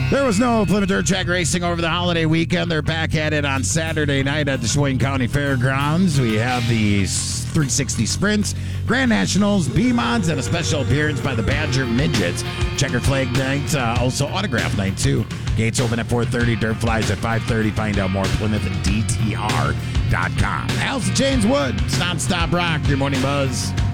There was no Plymouth Dirt Track racing over the holiday weekend. They're back at it on Saturday night at the Sheboygan County Fairgrounds. We have the 360 Sprints, Grand Nationals, B-Mods, and a special appearance by the Badger Midgets. Checker Flag Night, also Autograph Night, too. Gates open at 4:30, Dirt Flies at 5:30. Find out more at PlymouthDTR.com. Alice in Chains Wood, it's Nonstop Rock, your morning buzz.